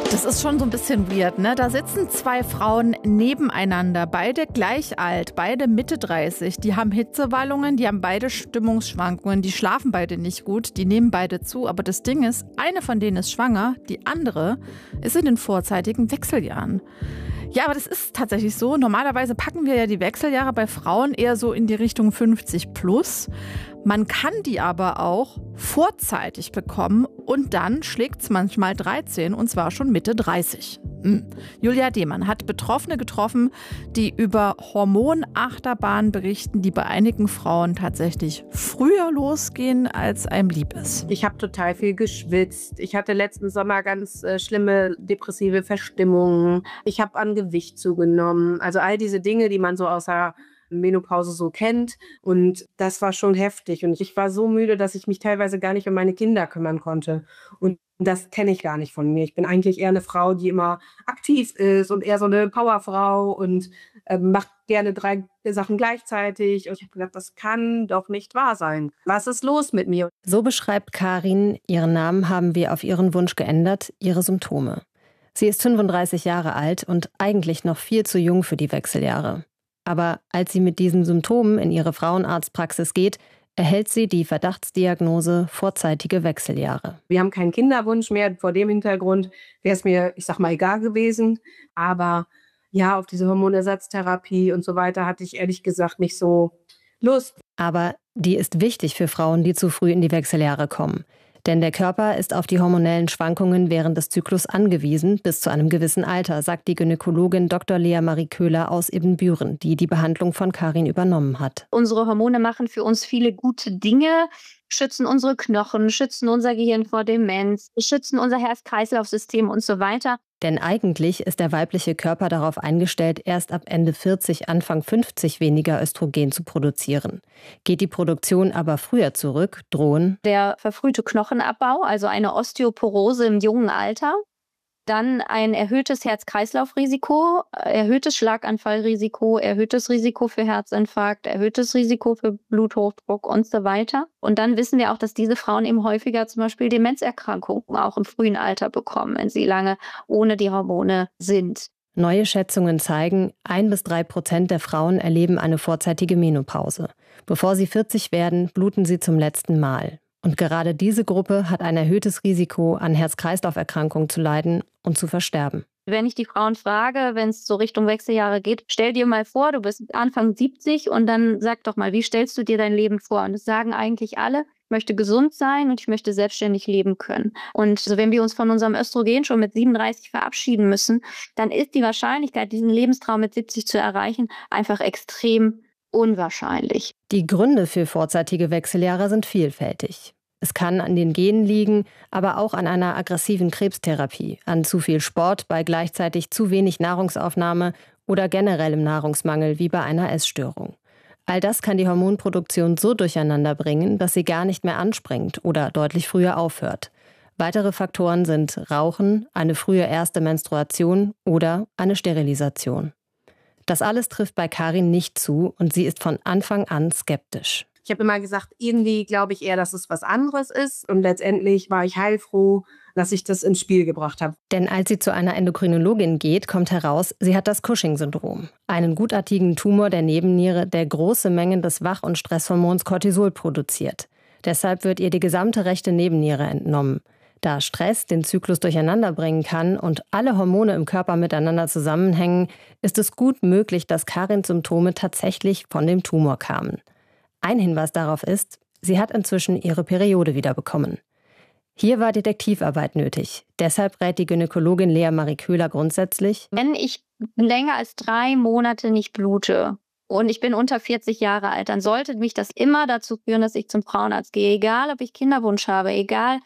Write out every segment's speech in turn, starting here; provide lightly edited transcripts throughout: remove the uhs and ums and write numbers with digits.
Das ist schon so ein bisschen weird, ne? Da sitzen zwei Frauen nebeneinander, beide gleich alt, beide Mitte 30. Die haben Hitzewallungen, die haben beide Stimmungsschwankungen, die schlafen beide nicht gut, die nehmen beide zu. Aber das Ding ist, eine von denen ist schwanger, die andere ist in den vorzeitigen Wechseljahren. Ja, aber das ist tatsächlich so. Normalerweise packen wir ja die Wechseljahre bei Frauen eher so in die Richtung 50 plus. Man kann die aber auch vorzeitig bekommen und dann schlägt es manchmal 13 und zwar schon Mitte 30. Julia Demann hat Betroffene getroffen, die über Hormonachterbahnen berichten, die bei einigen Frauen tatsächlich früher losgehen, als einem lieb ist. Ich habe total viel geschwitzt. Ich hatte letzten Sommer ganz schlimme depressive Verstimmungen. Ich habe an Gewicht zugenommen. Also all diese Dinge, die man so aus der Menopause so kennt. Und das war schon heftig. Und ich war so müde, dass ich mich teilweise gar nicht um meine Kinder kümmern konnte. Und das kenne ich gar nicht von mir. Ich bin eigentlich eher eine Frau, die immer aktiv ist und eher so eine Powerfrau und macht gerne 3 Sachen gleichzeitig. Und ich habe gedacht, das kann doch nicht wahr sein. Was ist los mit mir? So beschreibt Karin, ihren Namen haben wir auf ihren Wunsch geändert, ihre Symptome. Sie ist 35 Jahre alt und eigentlich noch viel zu jung für die Wechseljahre. Aber als sie mit diesen Symptomen in ihre Frauenarztpraxis geht, erhält sie die Verdachtsdiagnose vorzeitige Wechseljahre. Wir haben keinen Kinderwunsch mehr. Vor dem Hintergrund wäre es mir, ich sag mal, egal gewesen. Aber ja, auf diese Hormonersatztherapie und so weiter hatte ich ehrlich gesagt nicht so Lust. Aber die ist wichtig für Frauen, die zu früh in die Wechseljahre kommen. Denn der Körper ist auf die hormonellen Schwankungen während des Zyklus angewiesen, bis zu einem gewissen Alter, sagt die Gynäkologin Dr. Lea Marie Köhler aus Ibbenbüren, die die Behandlung von Karin übernommen hat. Unsere Hormone machen für uns viele gute Dinge, schützen unsere Knochen, schützen unser Gehirn vor Demenz, schützen unser Herz-Kreislauf-System und so weiter. Denn eigentlich ist der weibliche Körper darauf eingestellt, erst ab Ende 40, Anfang 50 weniger Östrogen zu produzieren. Geht die Produktion aber früher zurück, drohen der verfrühte Knochenabbau, also eine Osteoporose im jungen Alter. Dann ein erhöhtes Herz-Kreislauf-Risiko, erhöhtes Schlaganfallrisiko, erhöhtes Risiko für Herzinfarkt, erhöhtes Risiko für Bluthochdruck und so weiter. Und dann wissen wir auch, dass diese Frauen eben häufiger zum Beispiel Demenzerkrankungen auch im frühen Alter bekommen, wenn sie lange ohne die Hormone sind. Neue Schätzungen zeigen, 1-3% der Frauen erleben eine vorzeitige Menopause. Bevor sie 40 werden, bluten sie zum letzten Mal. Und gerade diese Gruppe hat ein erhöhtes Risiko, an Herz-Kreislauf-Erkrankungen zu leiden und zu versterben. Wenn ich die Frauen frage, wenn es so Richtung Wechseljahre geht, stell dir mal vor, du bist Anfang 70 und dann sag doch mal, wie stellst du dir dein Leben vor? Und das sagen eigentlich alle, ich möchte gesund sein und ich möchte selbstständig leben können. Und so, wenn wir uns von unserem Östrogen schon mit 37 verabschieden müssen, dann ist die Wahrscheinlichkeit, diesen Lebenstraum mit 70 zu erreichen, einfach extrem unwahrscheinlich. Die Gründe für vorzeitige Wechseljahre sind vielfältig. Es kann an den Genen liegen, aber auch an einer aggressiven Krebstherapie, an zu viel Sport bei gleichzeitig zu wenig Nahrungsaufnahme oder generellem Nahrungsmangel wie bei einer Essstörung. All das kann die Hormonproduktion so durcheinander bringen, dass sie gar nicht mehr anspringt oder deutlich früher aufhört. Weitere Faktoren sind Rauchen, eine frühe erste Menstruation oder eine Sterilisation. Das alles trifft bei Karin nicht zu und sie ist von Anfang an skeptisch. Ich habe immer gesagt, irgendwie glaube ich eher, dass es was anderes ist. Und letztendlich war ich heilfroh, dass ich das ins Spiel gebracht habe. Denn als sie zu einer Endokrinologin geht, kommt heraus, sie hat das Cushing-Syndrom. Einen gutartigen Tumor der Nebenniere, der große Mengen des Wach- und Stresshormons Cortisol produziert. Deshalb wird ihr die gesamte rechte Nebenniere entnommen. Da Stress den Zyklus durcheinander bringen kann und alle Hormone im Körper miteinander zusammenhängen, ist es gut möglich, dass Karins Symptome tatsächlich von dem Tumor kamen. Ein Hinweis darauf ist, sie hat inzwischen ihre Periode wiederbekommen. Hier war Detektivarbeit nötig. Deshalb rät die Gynäkologin Lea Marie Köhler grundsätzlich: Wenn ich länger als 3 Monate nicht blute und ich bin unter 40 Jahre alt, dann sollte mich das immer dazu führen, dass ich zum Frauenarzt gehe. Egal, ob ich Kinderwunsch habe, egal.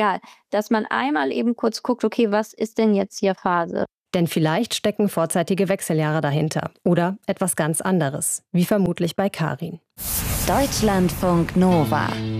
Dass man einmal eben kurz guckt, okay, was ist denn jetzt hier Phase? Denn vielleicht stecken vorzeitige Wechseljahre dahinter. Oder etwas ganz anderes, wie vermutlich bei Karin. Deutschlandfunk Nova